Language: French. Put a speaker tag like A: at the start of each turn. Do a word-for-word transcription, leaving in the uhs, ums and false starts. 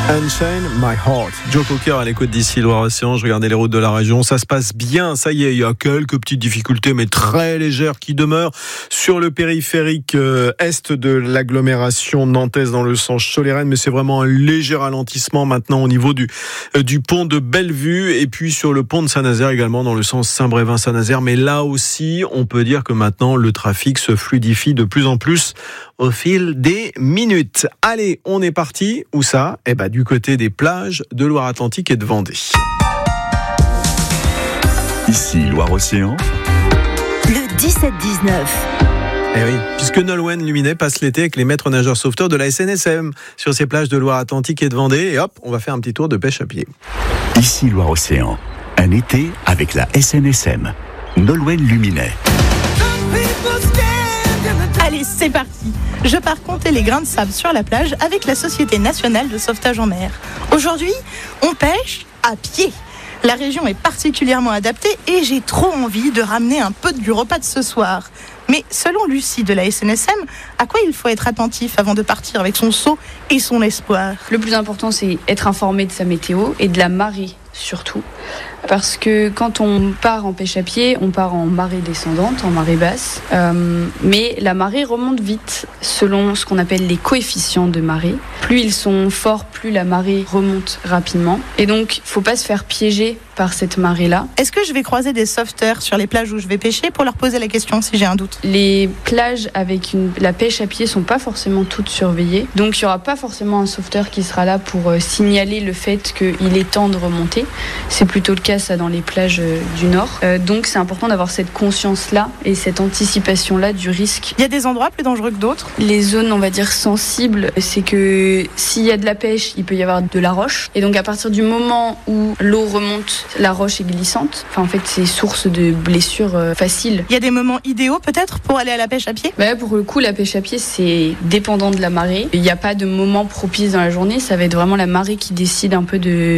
A: Unchain My Heart. Joe Cocker à l'écoute d'ici Loire-Océan. Je regardais les routes de la région. Ça se passe bien. Ça y est, il y a quelques petites difficultés, mais très légères qui demeurent sur le périphérique euh, est de l'agglomération nantaise dans le sens Cholet-Rennes. Mais c'est vraiment un léger ralentissement maintenant au niveau du, euh, du pont de Bellevue et puis sur le pont de Saint-Nazaire également dans le sens Saint-Brévin-Saint-Nazaire. Mais là aussi, on peut dire que maintenant le trafic se fluidifie de plus en plus au fil des minutes. Allez, on est parti. Où ça ? Eh ben, du côté des plages de Loire-Atlantique et de Vendée.
B: Ici Loire-Océan.
C: Le dix-sept dix-neuf.
A: Eh oui, puisque Nolwenn Luminet passe l'été avec les maîtres nageurs sauveteurs de la S N S M sur ces plages de Loire-Atlantique et de Vendée. Et hop, on va faire un petit tour de pêche à pied.
B: Ici Loire-Océan. Un été avec la S N S M. Nolwenn Luminet.
D: Allez, c'est parti. Je pars compter les grains de sable sur la plage avec la Société nationale de sauvetage en mer. Aujourd'hui, on pêche à pied. La région est particulièrement adaptée et j'ai trop envie de ramener un peu du repas de ce soir. Mais selon Lucie de la S N S M, à quoi il faut être attentif avant de partir avec son seau et son espoir ?
E: Le plus important, c'est être informé de sa météo et de la marée surtout. Parce que quand on part en pêche à pied, on part en marée descendante, en marée basse. Euh, mais la marée remonte vite selon ce qu'on appelle les coefficients de marée. Plus ils sont forts, plus la marée remonte rapidement. Et donc, il ne faut pas se faire piéger par cette marée-là.
D: Est-ce que je vais croiser des sauveteurs sur les plages où je vais pêcher pour leur poser la question si j'ai un doute ?
E: Les plages avec une, la pêche à pied ne sont pas forcément toutes surveillées. Donc, il n'y aura pas forcément un sauveteur qui sera là pour euh, signaler le fait qu'il est temps de remonter. C'est plutôt le cas ça dans les plages euh, du Nord. Euh, donc, c'est important d'avoir cette conscience-là et cette anticipation-là du risque.
D: Il y a des endroits plus dangereux que d'autres ?
E: Les zones, on va dire, sensibles, c'est que s'il y a de la pêche, il peut y avoir de la roche. Et donc, à partir du moment où l'eau remonte, la roche est glissante. Enfin, en fait, c'est source de blessures euh, faciles.
D: Il y a des moments idéaux, peut-être, pour aller à la pêche à pied ?
E: Bah, pour le coup, la pêche à pied, c'est dépendant de la marée. Il n'y a pas de moment propice dans la journée. Ça va être vraiment la marée qui décide un peu de